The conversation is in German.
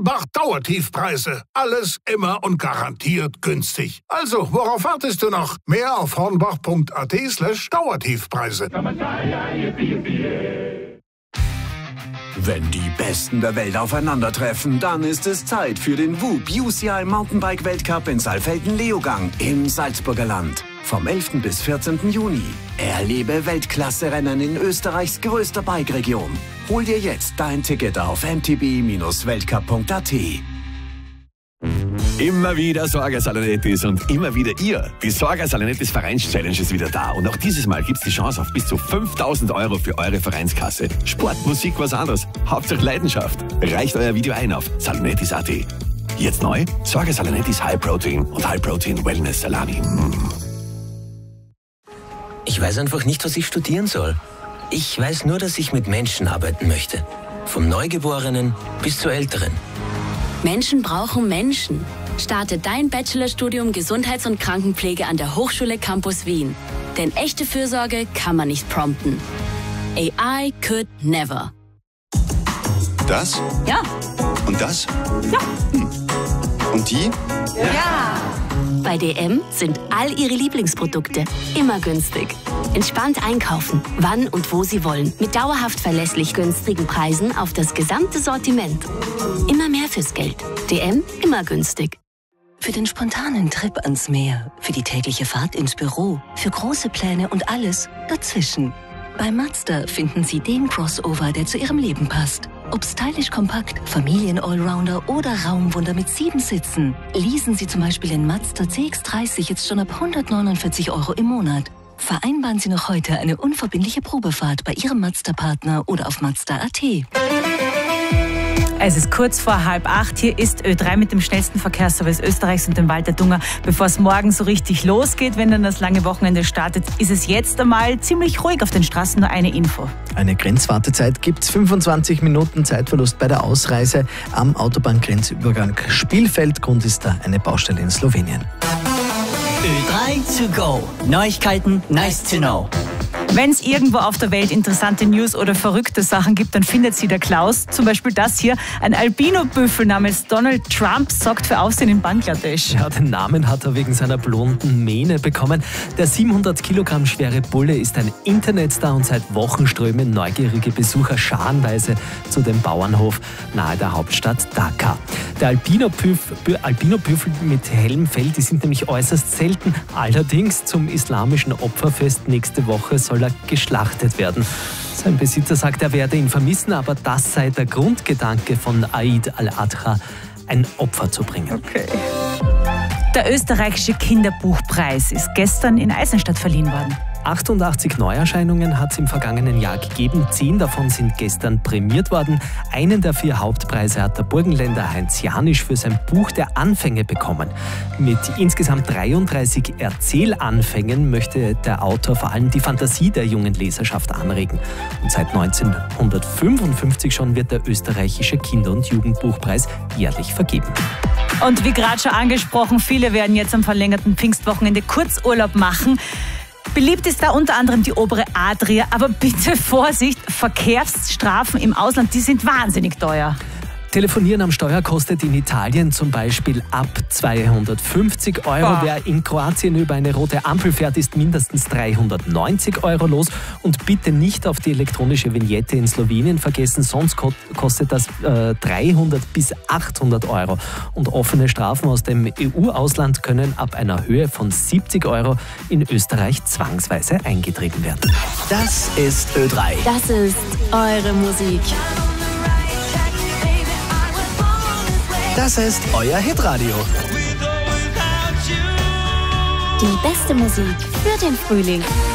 Hornbach Dauertiefpreise. Alles immer und garantiert günstig. Also, worauf wartest du noch? Mehr auf hornbach.at/Dauertiefpreise. Wenn die Besten der Welt aufeinandertreffen, dann ist es Zeit für den WUB UCI Mountainbike Weltcup in Saalfelden-Leogang im Salzburger Land. Vom 11. bis 14. Juni. Erlebe Weltklasse-Rennen in Österreichs größter Bike-Region. Hol dir jetzt dein Ticket auf mtb-weltcup.at. Immer wieder Sorge Salonettis und immer wieder ihr. Die Sorge Salonettis Vereins-Challenge ist wieder da. Und auch dieses Mal gibt's die Chance auf bis zu 5.000 € für eure Vereinskasse. Sport, Musik, was anderes. Hauptsache Leidenschaft. Reicht euer Video ein auf salonettis.at. Jetzt neu? Sorge Salonettis High Protein und High Protein Wellness Salami. Ich weiß einfach nicht, was ich studieren soll. Ich weiß nur, dass ich mit Menschen arbeiten möchte. Vom Neugeborenen bis zur Älteren. Menschen brauchen Menschen. Starte dein Bachelorstudium Gesundheits- und Krankenpflege an der Hochschule Campus Wien. Denn echte Fürsorge kann man nicht prompten. AI could never. Das? Ja. Und das? Ja. Und die? Ja. Bei DM sind all Ihre Lieblingsprodukte immer günstig. Entspannt einkaufen, wann und wo Sie wollen. Mit dauerhaft verlässlich günstigen Preisen auf das gesamte Sortiment. Immer mehr fürs Geld. DM, immer günstig. Für den spontanen Trip ans Meer, für die tägliche Fahrt ins Büro, für große Pläne und alles dazwischen. Bei Mazda finden Sie den Crossover, der zu Ihrem Leben passt. Ob stylisch kompakt, Familien-Allrounder oder Raumwunder mit 7 Sitzen. Leasen Sie zum Beispiel den Mazda CX-30 jetzt schon ab 149 € im Monat. Vereinbaren Sie noch heute eine unverbindliche Probefahrt bei Ihrem Mazda-Partner oder auf Mazda.at. Es ist kurz vor 7:30. Hier ist Ö3 mit dem schnellsten Verkehrsservice Österreichs und dem Walter Dunger. Bevor es morgen so richtig losgeht, wenn dann das lange Wochenende startet, ist es jetzt einmal ziemlich ruhig auf den Straßen. Nur eine Info. Eine Grenzwartezeit gibt's, 25 Minuten Zeitverlust bei der Ausreise am Autobahngrenzübergang Spielfeld. Grund ist da eine Baustelle in Slowenien. Ö3 to go. Neuigkeiten, nice to know. Wenn es irgendwo auf der Welt interessante News oder verrückte Sachen gibt, dann findet sie der Klaus. Zum Beispiel das hier. Ein Albino-Büffel namens Donald Trump sorgt für Aufsehen in Bangladesch. Ja, den Namen hat er wegen seiner blonden Mähne bekommen. Der 700 Kilogramm schwere Bulle ist ein Internetstar und seit Wochen strömen neugierige Besucher scharenweise zu dem Bauernhof nahe der Hauptstadt Dhaka. Der Albino-Büffel mit hellem Fell, die sind nämlich äußerst selten. Allerdings zum islamischen Opferfest nächste Woche soll er geschlachtet werden. Sein Besitzer sagt, er werde ihn vermissen, aber das sei der Grundgedanke von Eid al-Adha, ein Opfer zu bringen. Okay. Der österreichische Kinderbuchpreis ist gestern in Eisenstadt verliehen worden. 88 Neuerscheinungen hat es im vergangenen Jahr gegeben. 10 davon sind gestern prämiert worden. Einen der 4 Hauptpreise hat der Burgenländer Heinz Janisch für sein Buch Der Anfänge bekommen. Mit insgesamt 33 Erzählanfängen möchte der Autor vor allem die Fantasie der jungen Leserschaft anregen. Und seit 1955 schon wird der österreichische Kinder- und Jugendbuchpreis jährlich vergeben. Und wie gerade schon angesprochen, viele werden jetzt am verlängerten Pfingstwochenende Kurzurlaub machen. Beliebt ist da unter anderem die obere Adria, aber bitte Vorsicht, Verkehrsstrafen im Ausland, die sind wahnsinnig teuer. Telefonieren am Steuer kostet in Italien zum Beispiel ab 250 €. Boah. Wer in Kroatien über eine rote Ampel fährt, ist mindestens 390 € los. Und bitte nicht auf die elektronische Vignette in Slowenien vergessen, sonst kostet das 300 bis 800 €. Und offene Strafen aus dem EU-Ausland können ab einer Höhe von 70 € in Österreich zwangsweise eingetrieben werden. Das ist Ö3. Das ist eure Musik. Das ist euer Hitradio. Die beste Musik für den Frühling.